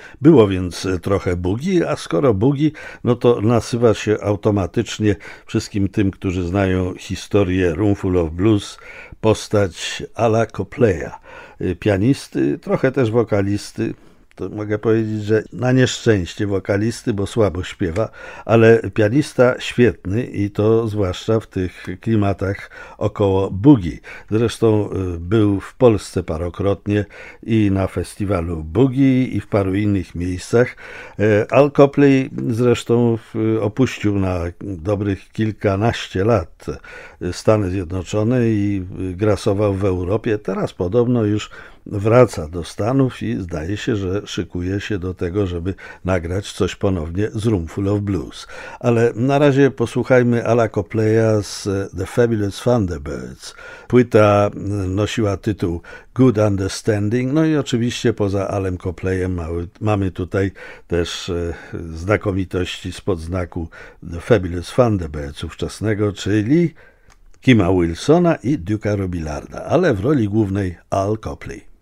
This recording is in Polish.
Było więc trochę boogie, a skoro boogie, no to nasywa się automatycznie wszystkim tym, którzy znają historię Roomful of Blues, postać Ala Copleya, pianisty, trochę też wokalisty. To mogę powiedzieć, że na nieszczęście wokalisty, bo słabo śpiewa, ale pianista świetny i to zwłaszcza w tych klimatach około boogie. Zresztą był w Polsce parokrotnie i na festiwalu boogie i w paru innych miejscach. Al Copley zresztą opuścił na dobrych kilkanaście lat Stany Zjednoczone i grasował w Europie. Teraz podobno już wraca do Stanów i zdaje się, że szykuje się do tego, żeby nagrać coś ponownie z Roomful of Blues. Ale na razie posłuchajmy Ala Copleya z The Fabulous Thunderbirds. Płyta nosiła tytuł Good Understanding, no i oczywiście poza Alem Copleyem mamy tutaj też znakomitości spod znaku The Fabulous Thunderbirds ówczesnego, czyli Kima Wilsona i Duke'a Robillarda, ale w roli głównej Al Copley.